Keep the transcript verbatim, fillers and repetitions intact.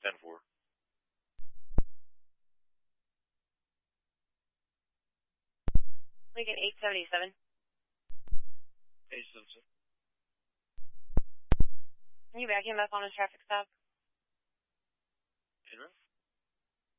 ten four. Lincoln eight seventy-seven. eight seventy-seven. Can you vacuum up on a traffic stop?